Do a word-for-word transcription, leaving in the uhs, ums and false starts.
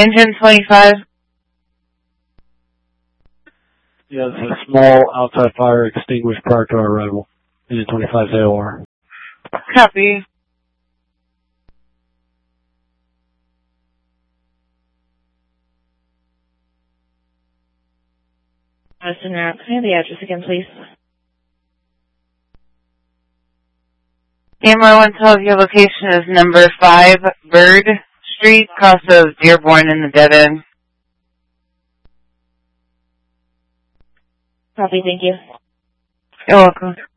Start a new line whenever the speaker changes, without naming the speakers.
Engine twenty-five.
Yeah, it's a small outside fire extinguished prior to our arrival. Engine twenty-five is A O R.
Copy.
Madison Route, can I have the address again, please?
Camera one tells your location is number five Bird Street, cross of Dearborn in the dead end.
Copy, thank you.
You're welcome.